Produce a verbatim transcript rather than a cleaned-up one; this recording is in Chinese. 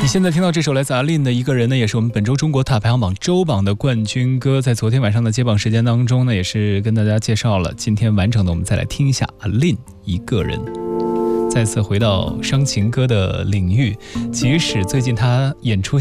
你现在听到这首来自阿令的《一个人》呢，也是我们本周中国塔排行榜周榜的冠军歌。在昨天晚上的揭榜时间当中呢，也是跟大家介绍了。今天完整的，我们再来听一下阿令《一个人》。再次回到伤情歌的领域，即使最近他演出